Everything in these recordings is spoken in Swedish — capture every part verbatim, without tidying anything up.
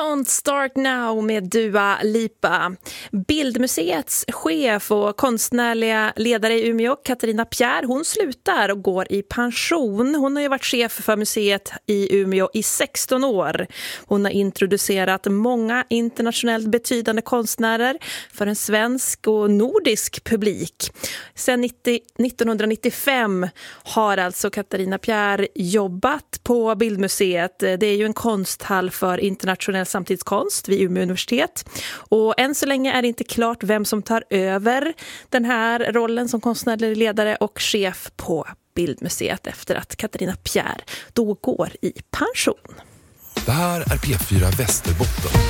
Don't Start Now med Dua Lipa. Bildmuseets chef och konstnärliga ledare i Umeå, Katarina Pierre, hon slutar och går i pension. Hon har ju varit chef för museet i Umeå i sexton år. Hon har introducerat många internationellt betydande konstnärer för en svensk och nordisk publik. Sedan nittonhundranittiofem har alltså Katarina Pierre jobbat på Bildmuseet. Det är ju en konsthall för internationell samtidskonst vid Umeå universitet. Och än så länge är det inte klart vem som tar över den här rollen som konstnärlig ledare och chef på Bildmuseet efter att Katarina Pierre då går i pension. Det här är P fyra Västerbotten.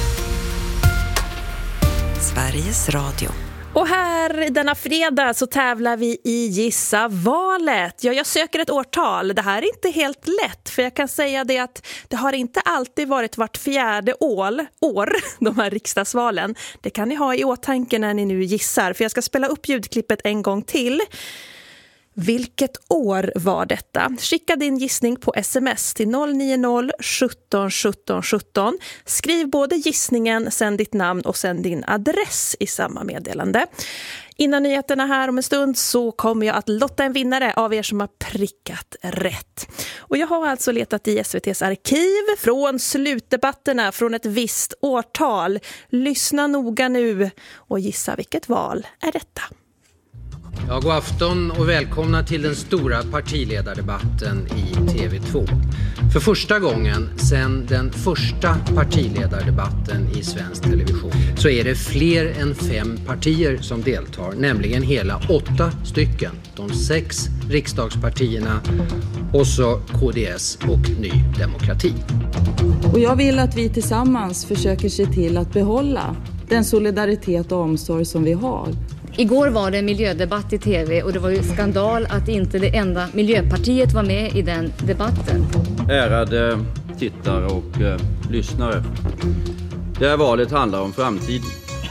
Sveriges Radio. Och här denna fredag så tävlar vi i Gissa valet. Ja, jag söker ett årtal. Det här är inte helt lätt, för jag kan säga det att det har inte alltid varit vart fjärde år, år de här riksdagsvalen. Det kan ni ha i åtanke när ni nu gissar, för jag ska spela upp ljudklippet en gång till. Vilket år var detta? Skicka din gissning på sms till noll nio noll sjutton sjutton sjutton. Skriv både gissningen, sen ditt namn och sen din adress i samma meddelande. Innan nyheterna här om en stund så kommer jag att lotta en vinnare av er som har prickat rätt. Och jag har alltså letat i S V T:s arkiv från slutdebatterna från ett visst årtal. Lyssna noga nu och gissa vilket val är detta. Ja, god afton och välkomna till den stora partiledardebatten i T V två. För första gången sedan den första partiledardebatten i svensk television så är det fler än fem partier som deltar, nämligen hela åtta stycken. De sex riksdagspartierna och så K D S och Ny Demokrati. Och jag vill att vi tillsammans försöker se till att behålla den solidaritet och omsorg som vi har. Igår var det en miljödebatt i tv och det var ju skandal att inte det enda Miljöpartiet var med i den debatten. Ärade tittare och eh, lyssnare. Det här valet handlar om framtiden.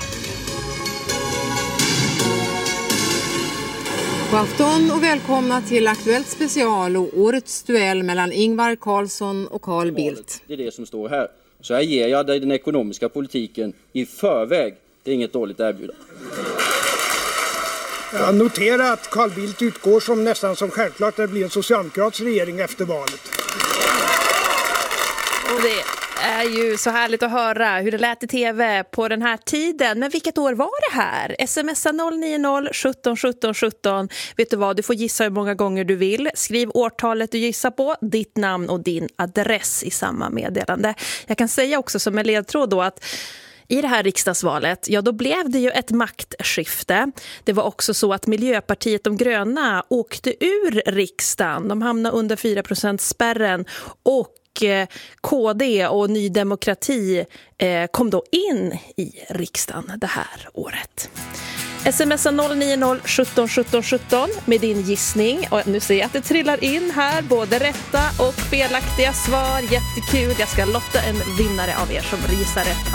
God afton och välkomna till Aktuellt special och årets duell mellan Ingvar Carlsson och Carl Bildt. Det är det som står här. Så här ger jag dig den ekonomiska politiken i förväg. Det är inget dåligt erbjudande. Jag noterar att Carl Bildt utgår som nästan som självklart att det blir en socialdemokratisk regering efter valet. Och det är ju så härligt att höra hur det lät i tv på den här tiden. Men vilket år var det här? Smsa noll nio noll sjutton sjutton sjutton. Vet du vad, du får gissa hur många gånger du vill. Skriv årtalet du gissar på, ditt namn och din adress i samma meddelande. Jag kan säga också som en ledtråd då att i det här riksdagsvalet, ja då blev det ju ett maktskifte. Det var också så att Miljöpartiet de gröna åkte ur riksdagen. De hamnade under fyra procent spärren och eh, K D och Ny Demokrati eh, kom då in i riksdagen det här året. Smsa noll nio noll sjutton sjutton sjutton med din gissning. Och nu ser jag att det trillar in här både rätta och felaktiga svar. Jättekul. Jag ska lotta en vinnare av er som gissar rätt